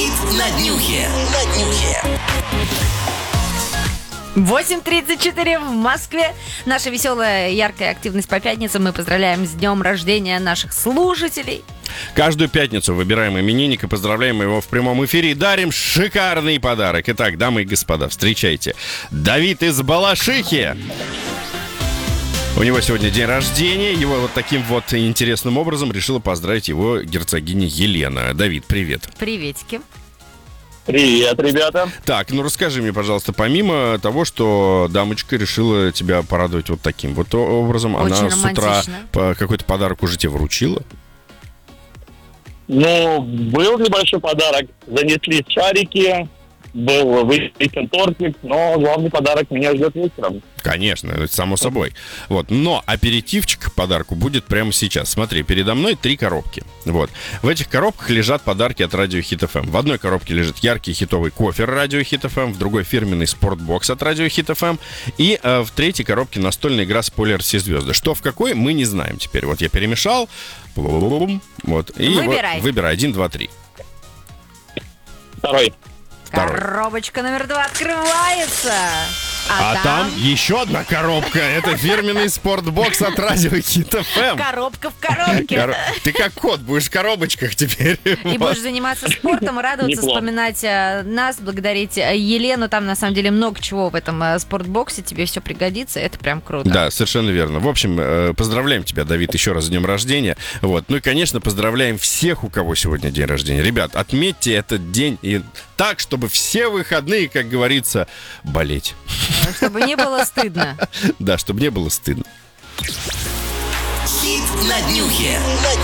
Хит на днюхе. 8:34 в Москве. Наша веселая, яркая активность по пятницам. Мы поздравляем с днем рождения наших слушателей. Каждую пятницу выбираем именинника, поздравляем его в прямом эфире и дарим шикарный подарок. Итак, дамы и господа, встречайте. Давид из Балашихи. У него сегодня день рождения. Его вот таким вот интересным образом решила поздравить его герцогиня Елена. Давид, привет. Приветики. Привет, ребята. Так, ну расскажи мне, пожалуйста, помимо того, что дамочка решила тебя порадовать вот таким вот образом, Очень она с утра романтично. какой-то подарок уже тебе вручила? Ну, был небольшой подарок. Занесли шарики, был выпечен тортик, но главный подарок меня ждет вечером. Конечно, это само собой. Вот. Но аперитивчик к подарку будет прямо сейчас. Смотри, передо мной 3 коробки. Вот. В этих коробках лежат подарки от Радио Хит ФМ. В одной коробке лежит яркий хитовый кофе Радио Хит ФМ, в другой фирменный спортбокс от Радио Хит ФМ, и в третьей коробке настольная игра «Спойлер все звезды». Что в какой, мы не знаем теперь. Вот я перемешал. Вот. И Выбирай. Вот, выбирай. 1, 2, 3. Второй. Коробочка номер 2 открывается. А там еще одна коробка. Это фирменный спортбокс от Радио Хит ФМ. коробка в коробке. Ты как кот, будешь в коробочках теперь. И будешь заниматься спортом, радоваться, Неплохо. вспоминать нас, благодарить Елену. Там, на самом деле, много чего в этом спортбоксе. Тебе все пригодится. Это прям круто. Да, совершенно верно. В общем, поздравляем тебя, Давид, еще раз с днем рождения. Вот. Ну и, конечно, поздравляем всех, у кого сегодня день рождения. Ребят, отметьте этот день и так, чтобы все выходные, как говорится, болеть. Чтобы не было стыдно. Да, чтобы не было стыдно. Хит на днюхе.